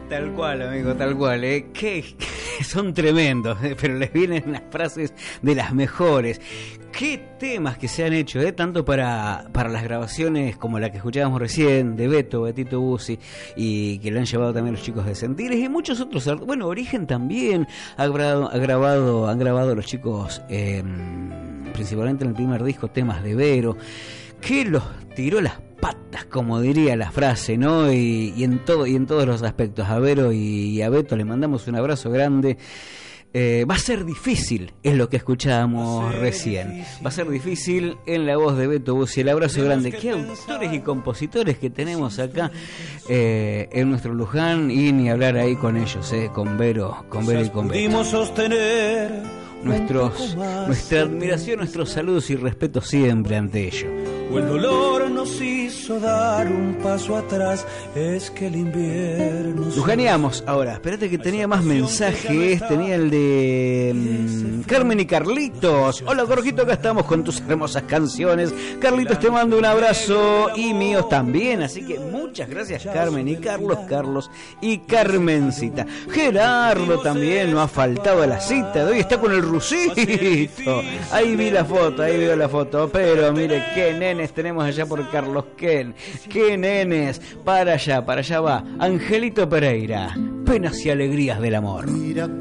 Tal cual, amigo, tal cual, que son tremendos, pero les vienen las frases de las mejores. Qué temas que se han hecho, tanto para las grabaciones como la que escuchábamos recién de Betito Buzzi, y que le han llevado también los chicos de Sentires y muchos otros. Bueno, Origen también han grabado los chicos, principalmente en el primer disco, temas de Vero, que los tiró las patas, como diría la frase, ¿no? Y en todos los aspectos. A Vero y a Beto le mandamos un abrazo grande. Va a ser difícil, es lo que escuchábamos recién. Va a ser difícil en la voz de Beto Buzzi. El abrazo grande. Qué autores y compositores que tenemos acá en nuestro Luján, y ni hablar ahí con ellos, con Vero y con Beto. Pudimos sostener nuestra admiración, nuestros saludos y respeto siempre ante ello. O el dolor nos hizo dar un paso atrás, es que el invierno... Lujaneamos ahora, espérate que tenía más mensajes, tenía el de Carmen y Carlitos. Hola Jorgito, acá estamos con tus hermosas canciones. Carlitos, te mando un abrazo, y míos también, así que muchas gracias Carmen y Carlos y Carmencita. Gerardo también no ha faltado a la cita de hoy, está con el Rusito. Ahí vi la foto, pero mire qué nenes tenemos allá por Carlos Ken. Qué nenes, para allá va Angelito Pereira, penas y alegrías del amor.